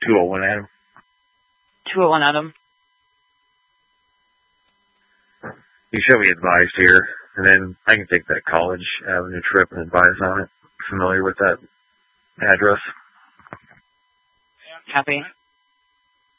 201 Adam. 201 Adam. You show me advice here, and then I can take that College Avenue trip and advise on it. Familiar with that address? Copy.